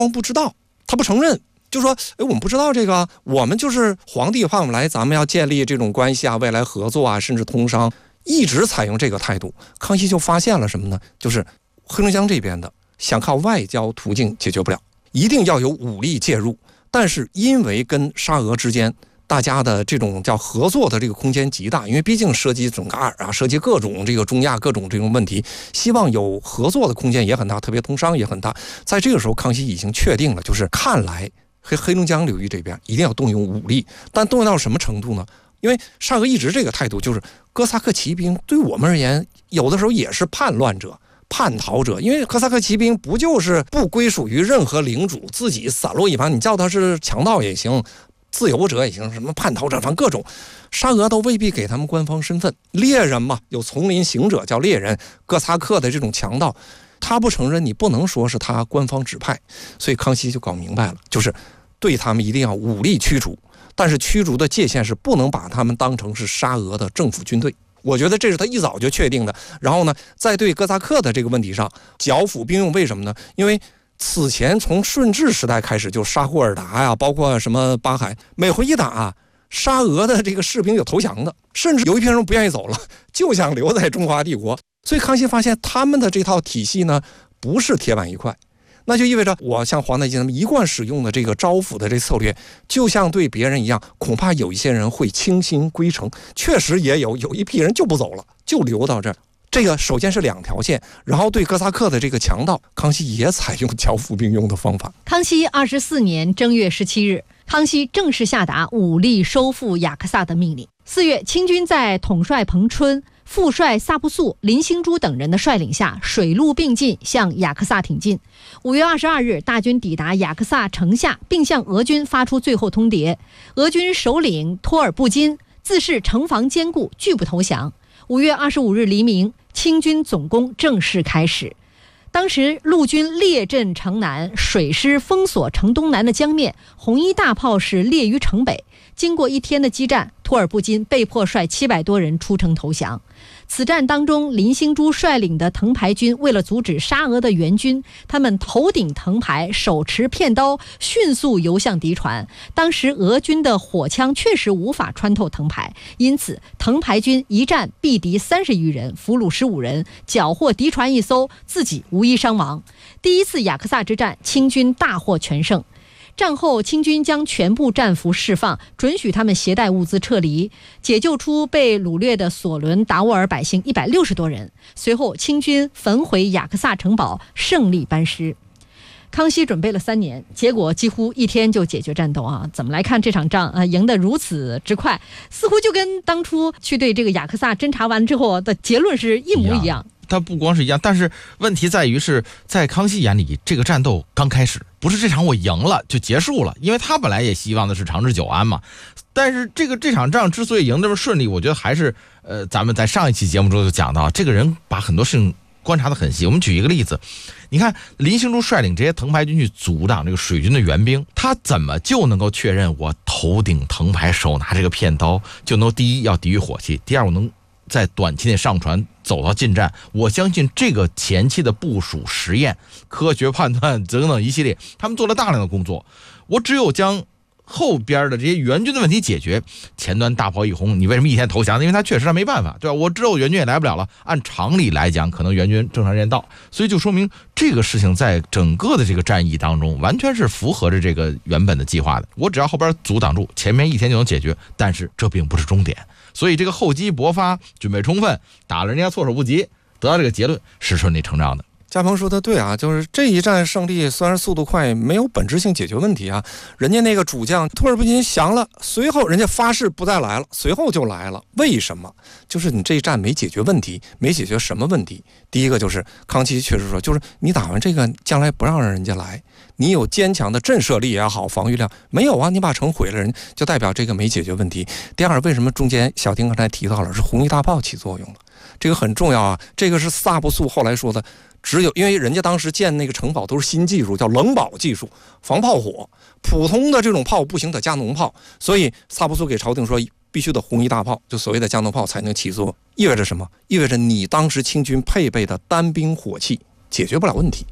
不知道，他不承认，就说我们不知道这个，我们就是皇帝派我们来，咱们要建立这种关系啊，未来合作啊，甚至通商，一直采用这个态度。康熙就发现了什么呢？就是黑龙江这边的想靠外交途径解决不了，一定要有武力介入。但是因为跟沙俄之间大家的这种叫合作的这个空间极大，因为毕竟涉及准噶尔啊，涉及各种这个中亚各种这种问题，希望有合作的空间也很大，特别通商也很大。在这个时候，康熙已经确定了，就是看来黑龙江流域这边一定要动用武力，但动用到什么程度呢？因为沙俄一直这个态度就是哥萨克骑兵对我们而言，有的时候也是叛乱者、叛逃者，因为哥萨克骑兵不就是不归属于任何领主，自己散落一旁，你叫他是强盗也行，自由者也行，什么叛逃者，反正各种，沙俄都未必给他们官方身份。猎人嘛，有丛林行者叫猎人，哥萨克的这种强盗，他不承认，你不能说是他官方指派。所以康熙就搞明白了，就是对他们一定要武力驱逐，但是驱逐的界限是不能把他们当成是沙俄的政府军队。我觉得这是他一早就确定的。然后呢，在对哥萨克的这个问题上剿抚兵用，为什么呢？因为此前从顺治时代开始，就沙库尔达呀，包括什么巴海，每回一打沙俄的这个士兵有投降的，甚至有一批人不愿意走了，就想留在中华帝国。所以康熙发现他们的这套体系呢，不是铁板一块，那就意味着我像皇太极他们一贯使用的这个招抚的这策略，就像对别人一样，恐怕有一些人会倾心归城。确实也有一批人就不走了，就留到这儿。这个首先是两条线，然后对哥萨克的这个强盗，康熙也采用剿抚并用的方法。 康熙24年正月17日，康熙正式下达武力收复雅克萨的命令。4月，清军在统帅彭春、副帅萨布素、林兴珠等人的率领下，水陆并进向雅克萨挺进。5月22日，大军抵达雅克萨城下，并向俄军发出最后通牒。俄军首领托尔布金自恃城防坚固，拒不投降。5月25日黎明，清军总攻正式开始。当时陆军列阵城南，水师封锁城东南的江面，红衣大炮是列于城北。经过1天的激战，托尔布金被迫率700多人出城投降。此战当中，林兴珠率领的藤牌军为了阻止沙俄的援军，他们头顶藤牌，手持片刀，迅速游向敌船。当时俄军的火枪确实无法穿透藤牌，因此藤牌军一战毙敌30余人，俘虏15人，缴获敌船1艘，自己无一伤亡。第一次雅克萨之战，清军大获全胜。战后，清军将全部战俘释放，准许他们携带物资撤离，解救出被掳掠的索伦达斡尔百姓160多人。随后，清军焚毁雅克萨城堡，胜利班师。康熙准备了3年，结果几乎1天就解决战斗啊！怎么来看这场仗赢得如此之快，似乎就跟当初去对这个雅克萨侦查完之后的结论是一模一样。 它不光是一样，但是问题在于是在康熙眼里，这个战斗刚开始，不是这场我赢了就结束了，因为他本来也希望的是长治久安嘛。但是这场仗之所以赢这么顺利，我觉得还是咱们在上一期节目中就讲到，这个人把很多事情观察得很细。我们举一个例子，你看林兴珠率领这些藤牌军去阻挡这个水军的援兵，他怎么就能够确认我头顶藤牌，手拿这个片刀就能第一要抵御火器，第二我能在短期内上船走到近战？我相信这个前期的部署、实验、科学判断等等一系列，他们做了大量的工作。我只有将后边的这些援军的问题解决，前端大炮一轰，你为什么1天投降？因为他确实没办法，对吧？我知道援军也来不了了，按常理来讲，可能援军正常时间到，所以就说明这个事情在整个的这个战役当中，完全是符合着这个原本的计划的。我只要后边阻挡住，前面1天就能解决，但是这并不是终点。所以这个厚积薄发，准备充分，打了人家措手不及，得到这个结论是顺理成章的。 嘉鹏说的对啊，就是这一战胜利虽然速度快，没有本质性解决问题啊。人家那个主将托尔布金降了，随后人家发誓不再来了，随后就来了。为什么？就是你这一战没解决问题，没解决什么问题？第一个就是康熙确实说，就是你打完这个，将来不让人家来，你有坚强的震慑力也好，防御量没有啊？你把城毁了，人就代表这个没解决问题。第二，为什么中间小丁刚才提到了是红衣大炮起作用了？这个很重要啊，这个是萨布素后来说的。只有因为人家当时建那个城堡都是新技术，叫冷保技术，防炮火，普通的这种炮不行，得加农炮，所以萨布苏给朝廷说必须得红衣大炮，就所谓的加农炮才能起作。意味着什么？意味着你当时清军配备的单兵火器解决不了问题，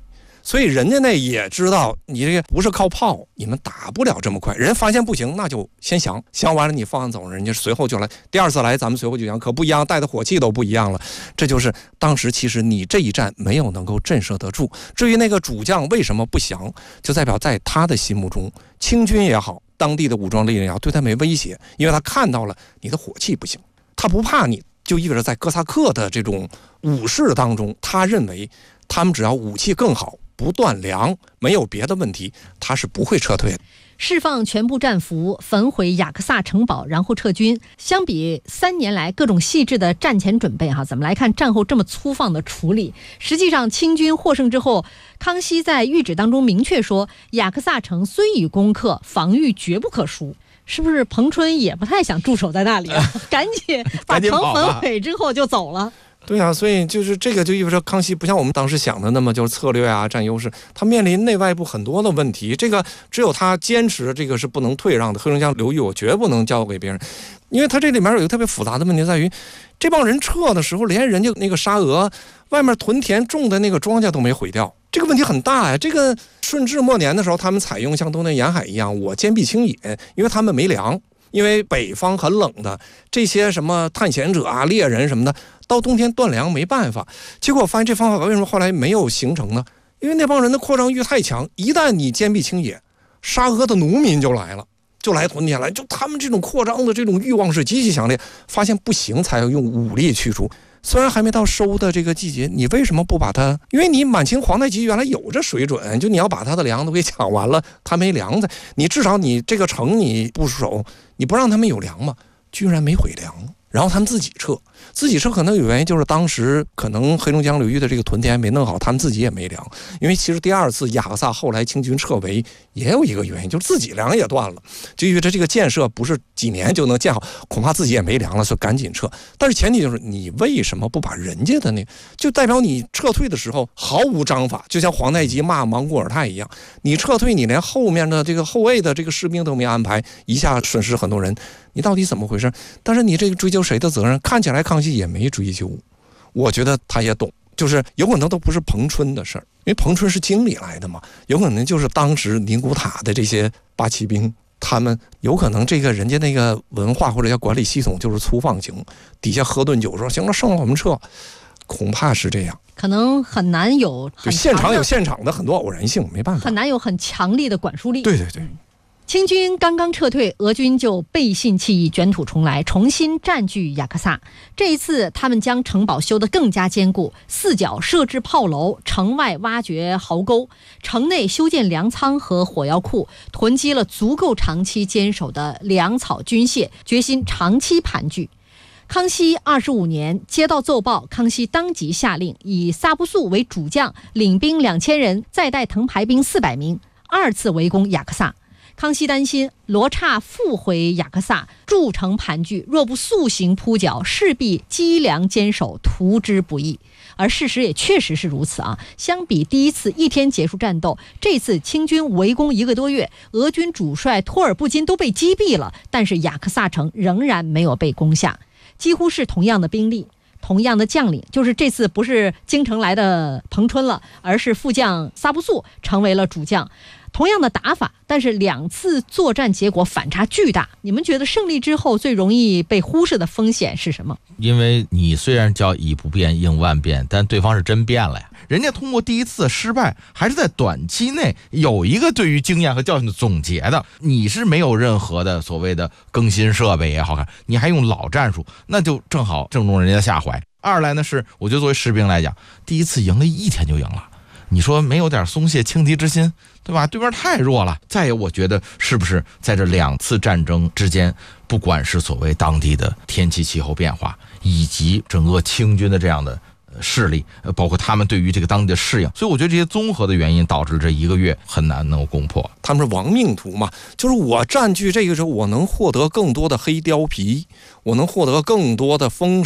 所以人家那也知道你这个不是靠炮，你们打不了这么快。人发现不行，那就先降完了，你放完走，人家随后就来，第二次来咱们随后就降，可不一样，带的火器都不一样了。这就是当时其实你这一战没有能够震慑得住。至于那个主将为什么不降，就代表在他的心目中，清军也好，当地的武装力量也好，对他没威胁，因为他看到了你的火器不行，他不怕你，就意味着在哥萨克的这种武士当中，他认为他们只要武器更好，不断粮，没有别的问题，他是不会撤退的。 释放全部战俘，焚毁雅克萨城堡，然后撤军。相比3年来各种细致的战前准备，怎么来看战后这么粗放的处理？实际上，清军获胜之后，康熙在谕旨当中明确说，雅克萨城虽已攻克，防御绝不可输。是不是彭春也不太想驻守在那里啊？赶紧把城焚毁之后就走了。 对啊，所以就是这个就意味着康熙不像我们当时想的那么就是策略啊占优势，他面临内外部很多的问题，这个只有他坚持这个是不能退让的，黑龙江流域我绝不能交给别人。因为他这里面有一个特别复杂的问题在于，这帮人撤的时候连人家那个沙俄外面屯田种的那个庄稼都没毁掉，这个问题很大呀。这个顺治末年的时候，他们采用像东南沿海一样，我坚壁清野，因为他们没粮，因为北方很冷的，这些什么探险者啊、猎人什么的，到冬天断粮没办法。结果我发现这方法为什么后来没有形成呢？因为那帮人的扩张欲太强，一旦你坚壁清野，沙俄的农民就来了，就来屯田来，就他们这种扩张的这种欲望是极其强烈，发现不行才要用武力驱除。虽然还没到收的这个季节，你为什么不把它？因为你满清皇太极原来有着水准，就你要把他的粮都给抢完了，他没粮在，你至少你这个城你不守，你不让他们有粮嘛，居然没毁粮，然后他们自己撤可能有原因，就是当时可能黑龙江流域的这个屯田没弄好，他们自己也没粮。因为其实第二次雅克萨后来清军撤围也有一个原因，就是自己粮也断了，就因为这个建设不是几年就能建好，恐怕自己也没粮了，所以赶紧撤。但是前提就是你为什么不把人家的那就代表你撤退的时候毫无章法，就像皇太极骂莽古尔泰一样，你撤退你连后面的这个后卫的这个士兵都没安排，一下损失很多人，你到底怎么回事？但是你这个追究谁的责任？看起来康熙也没追究，我觉得他也懂，就是有可能都不是彭春的事儿，因为彭春是经理来的嘛，有可能就是当时宁古塔的这些八旗兵，他们有可能这个人家那个文化或者叫管理系统就是粗放型，底下喝顿酒说行了，胜了我们撤，恐怕是这样。 可能很难有就现场有现场的很多偶然性，没办法， 很难有很强力的管束力。 对对对。 清军刚刚撤退，俄军就背信弃义，卷土重来，重新占据雅克萨。这一次，他们将城堡修得更加坚固，四角设置炮楼，城外挖掘壕沟，城内修建粮仓和火药库，囤积了足够长期坚守的粮草军械，决心长期盘踞。康熙25年接到奏报，康熙当即下令，以萨布素为主将，领兵2000人，再带藤牌兵400名，二次围攻雅克萨。康熙担心罗刹复回雅克萨，筑城盘踞，若不速行扑剿，势必积粮坚守，图之不易。而事实也确实是如此啊！相比第一次1天结束战斗，这次清军围攻1个多月，俄军主帅托尔布金都被击毙了，但是雅克萨城仍然没有被攻下，几乎是同样的兵力。同样的将领，就是这次不是京城来的彭春了，而是副将萨布素成为了主将。同样的打法，但是2次作战结果反差巨大。你们觉得胜利之后最容易被忽视的风险是什么？ 因为你虽然叫以不变应万变，但对方是真变了呀。人家通过第一次失败，还是在短期内有一个对于经验和教训的总结的。你是没有任何的所谓的更新设备也好看，你还用老战术，那就正好正中人家的下怀。二来呢是，我觉得作为士兵来讲，第一次赢了1天就赢了。你说没有点松懈轻敌之心，对吧？对面太弱了。再有，我觉得是不是在这2次战争之间，不管是所谓当地的天气气候变化，以及整个清军的这样的势力，包括他们对于这个当地的适应，所以我觉得这些综合的原因导致这1个月很难能够攻破。 他们是亡命徒嘛，就是我占据这个时候，我能获得更多的黑貂皮，我能获得更多的封赏，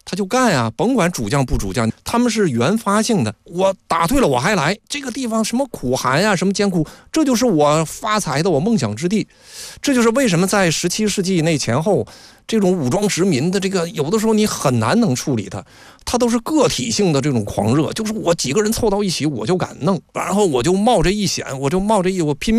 他就干啊，甭管主将不主将，他们是原发性的。我打退了我还来，这个地方什么苦寒呀，什么艰苦，这就是我发财的我梦想之地。这就是为什么在17世纪那前后，这种武装殖民的这个有的时候你很难能处理它都是个体性的这种狂热，就是我几个人凑到一起我就敢弄，然后我就冒着一险，我拼命